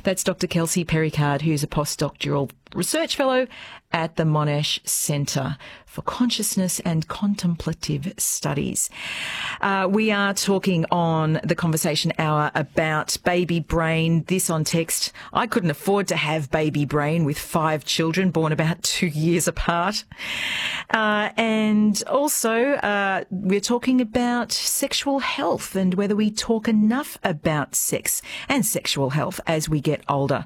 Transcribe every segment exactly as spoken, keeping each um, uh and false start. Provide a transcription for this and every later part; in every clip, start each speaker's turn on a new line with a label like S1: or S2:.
S1: That's Doctor Kelsey Perricard, who's a postdoctoral research fellow at the Monash Centre for Consciousness and Contemplative Studies. Uh, we are talking on the Conversation Hour about baby brain. This on text: I couldn't afford to have baby brain with five children born about two years apart. Uh, and also uh, we're talking about sexual health and whether we talk enough about sex and sexual health as we get older.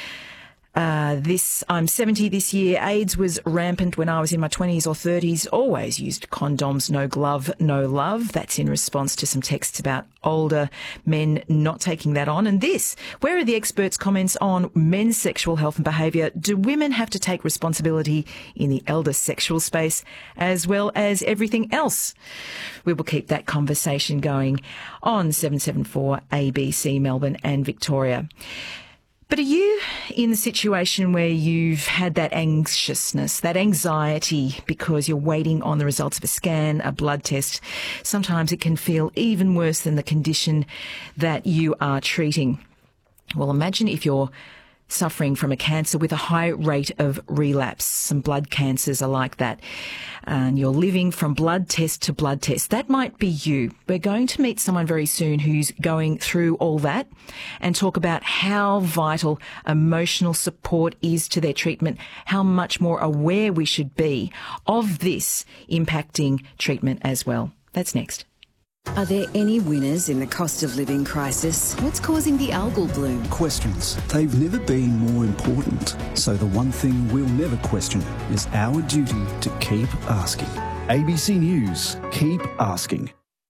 S1: Uh, this, I'm seventy this year. AIDS was rampant when I was in my twenties or thirties. Always used condoms, no glove, no love. That's in response to some texts about older men not taking that on. And this, where are the experts' comments on men's sexual health and behaviour? Do women have to take responsibility in the elder sexual space as well as everything else? We will keep that conversation going on seven seven four A B C Melbourne and Victoria. But are you in the situation where you've had that anxiousness, that anxiety because you're waiting on the results of a scan, a blood test? Sometimes it can feel even worse than the condition that you are treating. Well, imagine if you're suffering from a cancer with a high rate of relapse. Some blood cancers are like that. And you're living from blood test to blood test. That might be you. We're going to meet someone very soon who's going through all that and talk about how vital emotional support is to their treatment, how much more aware we should be of this impacting treatment as well. That's next.
S2: Are there any winners in the cost of living crisis? What's causing the algal bloom?
S3: Questions. They've never been more important. So the one thing we'll never question is our duty to keep asking. A B C News. Keep asking.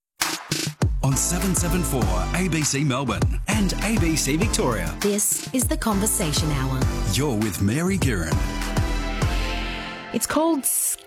S4: On seven seven four A B C Melbourne and A B C Victoria.
S2: This is the Conversation Hour.
S4: You're with Mary Guerin.
S1: It's called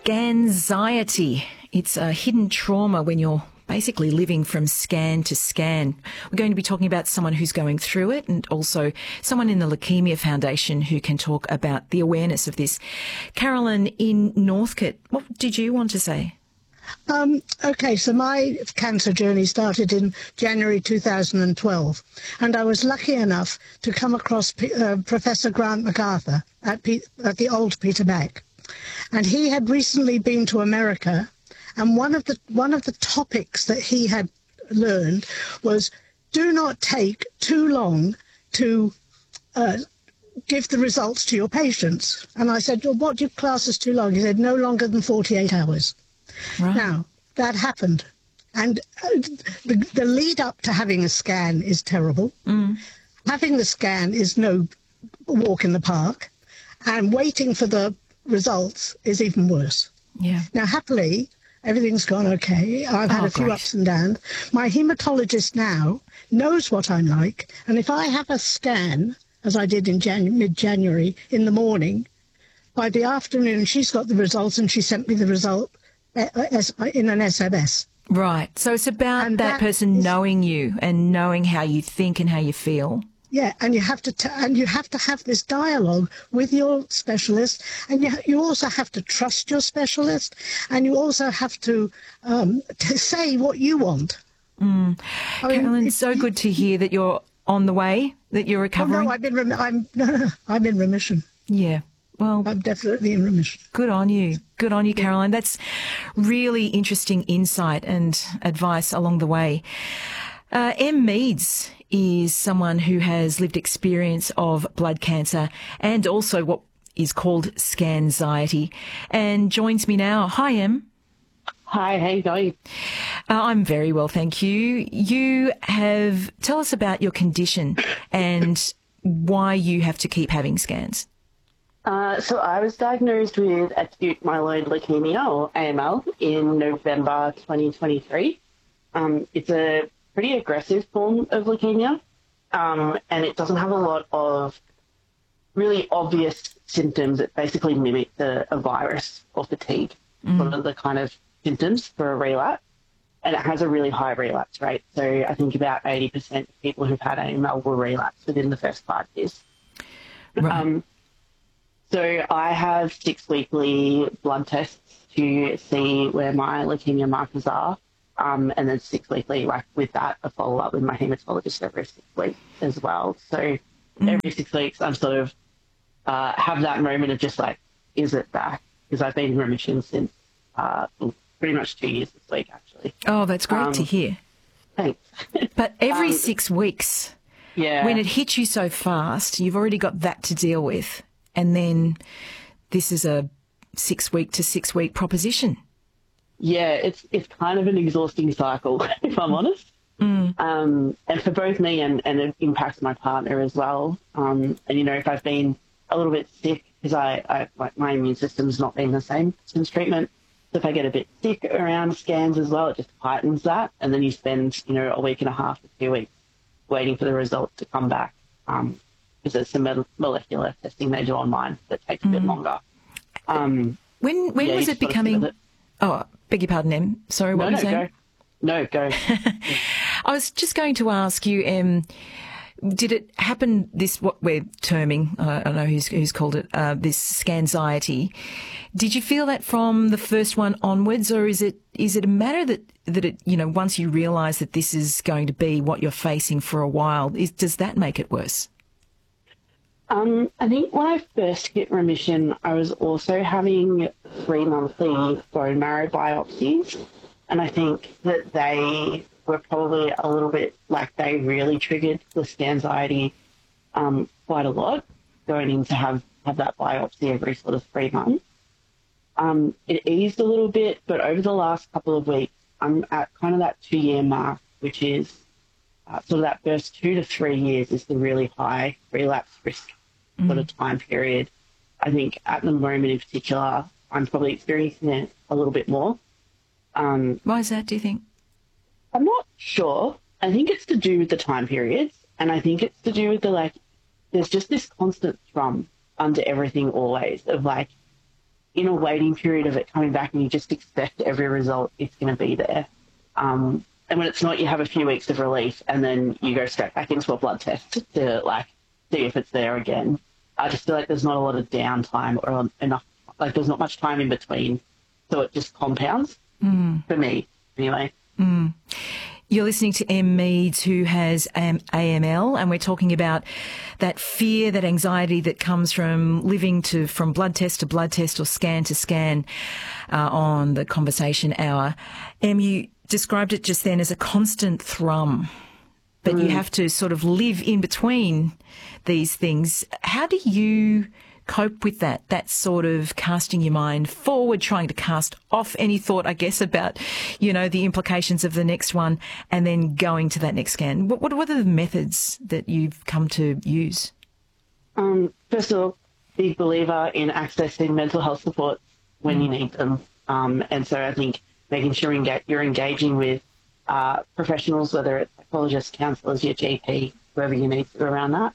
S1: scanxiety. It's a hidden trauma when you're basically living from scan to scan. We're going to be talking about someone who's going through it and also someone in the Leukemia Foundation who can talk about the awareness of this. Carolyn in Northcote, what did you want to say?
S5: Um, okay, so my cancer journey started in January two thousand twelve, and I was lucky enough to come across P- uh, Professor Grant MacArthur at, P- at the old Peter Mac, and he had recently been to America. And one of the one of the topics that he had learned was do not take too long to uh, give the results to your patients. And I said, well, what do you class as too long? He said, no longer than forty-eight hours. Right. Now, that happened. And uh, the, the lead up to having a scan is terrible. Mm. Having the scan is no walk in the park. And waiting for the results is even worse.
S1: Yeah.
S5: Now, happily, everything's gone okay. I've had
S1: oh,
S5: a few
S1: great.
S5: ups and downs. My haematologist now knows what I'm like. And if I have a scan, as I did in Janu- mid-January, in the morning, by the afternoon, she's got the results and she sent me the result in an S M S.
S1: Right. So it's about that, that person is, knowing you and knowing how you think and how you feel.
S5: Yeah, and you have to t- and you have to have this dialogue with your specialist, and you you also have to trust your specialist, and you also have to um, to say what you want.
S1: Mm.
S5: I mean,
S1: Carolyn, it's so good to hear that you're on the way, that you're recovering.
S5: Oh, no, I've been rem- I'm no, no, no, I'm in remission.
S1: Yeah. Well,
S5: I'm definitely in remission.
S1: Good on you. Good on you, Caroline. That's really interesting insight and advice along the way. Uh, Em Meads is someone who has lived experience of blood cancer and also what is called scanxiety, and joins me now. Hi, Em.
S6: Hi, how you going?
S1: Uh, I'm very well, thank you. You have, tell us about your condition and why you have to keep having scans.
S6: Uh, so I was diagnosed with acute myeloid leukemia, or A M L, in November twenty twenty-three. Um, it's a pretty aggressive form of leukemia, um, and it doesn't have a lot of really obvious symptoms that basically mimic the, a virus or fatigue, mm. sort of the kind of symptoms for a relapse. And it has a really high relapse rate. So I think about eighty percent of people who've had A M L will relapse within the first five years.
S1: Right.
S6: Um, so I have six weekly blood tests to see where my leukemia markers are. Um, and then six weekly, like with that, a follow-up with my haematologist every six weeks as well. So Mm. Every six weeks, I'm sort of uh, have that moment of just like, is it back? Because I've been in remission since uh, pretty much two years this week, actually.
S1: Oh, that's great
S6: um,
S1: to hear.
S6: Thanks.
S1: But every
S6: um,
S1: six weeks,
S6: yeah,
S1: when it hits you so fast, you've already got that to deal with. And then this is a six-week to six-week proposition.
S6: Yeah, it's it's kind of an exhausting cycle, if I'm honest. Mm. Um, and for both me and, and it impacts my partner as well. Um, and, you know, if I've been a little bit sick, because I, I like my immune system's not been the same since treatment, so if I get a bit sick around scans as well, it just heightens that. And then you spend, you know, a week and a half to two weeks waiting for the results to come back. Um, because there's some molecular testing they do online that takes a mm. bit longer. Um,
S1: when when
S6: yeah,
S1: was it becoming... It. Oh, beg your pardon, Em. Sorry, what
S6: no,
S1: were you
S6: no,
S1: saying?
S6: Go. No, go.
S1: I was just going to ask you, Em, did it happen, this, what we're terming, uh, I don't know who's, who's called it, uh, this scanxiety. Did you feel that from the first one onwards, or is it is it a matter that, that it, you know, once you realise that this is going to be what you're facing for a while, is, does that make it worse?
S6: Um, I think when I first hit remission, I was also having three monthly bone marrow biopsies. And I think that they were probably a little bit like they really triggered the scanxiety um, quite a lot, going in to have, have that biopsy every sort of three months. Um, it eased a little bit, but over the last couple of weeks, I'm at kind of that two-year mark, which is uh, sort of that first two to three years is the really high relapse risk mm. sort of time period. I think at the moment in particular, I'm probably experiencing it a little bit more. Um,
S1: Why is that, do you think?
S6: I'm not sure. I think it's to do with the time periods, and I think it's to do with the, like, there's just this constant thrum under everything always of, like, in a waiting period of it coming back and you just expect every result it's going to be there. Um, and when it's not, you have a few weeks of relief and then you go straight back into a blood test to, like, see if it's there again. I just feel like there's not a lot of downtime or enough, like, there's not much time in between, so it just compounds. Mm. For me, anyway.
S1: Mm. You're listening to Em Meads, who has um, A M L, and we're talking about that fear, that anxiety that comes from living to from blood test to blood test or scan to scan uh, on the Conversation Hour. Em, you described it just then as a constant thrum, but mm. you have to sort of live in between these things. How do you cope with that, that sort of casting your mind forward, trying to cast off any thought, I guess, about, you know, the implications of the next one and then going to that next scan? What, what, what are the methods that you've come to use?
S6: Um, first of all, big believer in accessing mental health support when mm. you need them. Um, and so I think making sure you're engaging with uh, professionals, whether it's psychologists, counsellors, your G P, whoever you need to around that.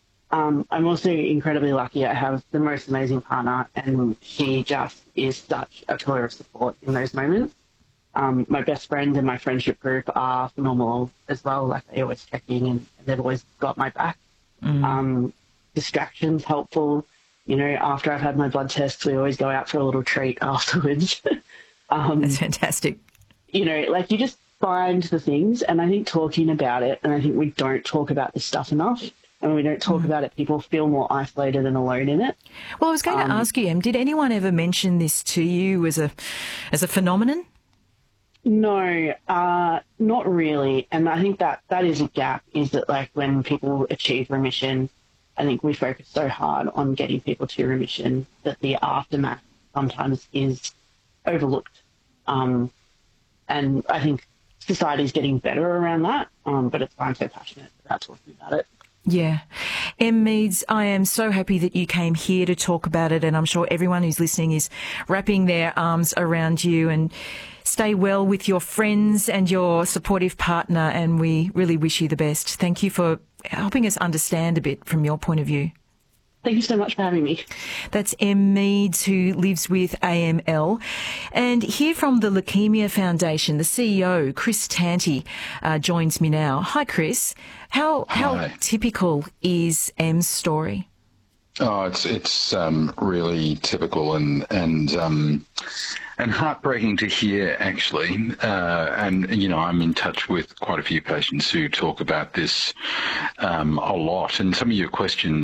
S6: Um, I'm also incredibly lucky. I have the most amazing partner, and she just is such a pillar of support in those moments. Um, my best friend and my friendship group are phenomenal as well. Like, they always check in and they've always got my back. Mm. Um, distractions helpful. You know, after I've had my blood tests, we always go out for a little treat afterwards. um,
S1: That's fantastic.
S6: You know, like, you just find the things, and I think talking about it, and I think we don't talk about this stuff enough. And when we don't talk mm. about it, people feel more isolated and alone in it.
S1: Well, I was going um, to ask you, Em, did anyone ever mention this to you as a as a phenomenon?
S6: No, uh, not really. And I think that that is a gap, is that, like, when people achieve remission, I think we focus so hard on getting people to remission that the aftermath sometimes is overlooked. Um, and I think society's getting better around that, um, but it's why I'm so passionate about talking about it.
S1: Yeah. Em Meads, I am so happy that you came here to talk about it, and I'm sure everyone who's listening is wrapping their arms around you. And stay well with your friends and your supportive partner, and we really wish you the best. Thank you for helping us understand a bit from your point of view.
S6: Thank you so much for having me.
S1: That's Em Meads, who lives with A M L. And here from the Leukemia Foundation, the C E O, Chris Tanti, uh, joins me now. Hi, Chris. How, how
S7: Hi.
S1: typical is Em's story?
S7: Oh, it's it's um, really typical and and um, and heartbreaking to hear, actually. Uh, and you know, I'm in touch with quite a few patients who talk about this um, a lot. And some of your questions